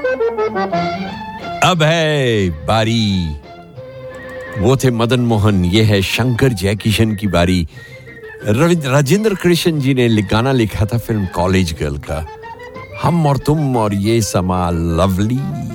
अब है बारी, वो थे मदन मोहन, ये है शंकर जयकिशन की बारी। राजेंद्र कृष्ण जी ने गाना लिखा था फिल्म कॉलेज गर्ल का, हम और तुम और ये समा लवली।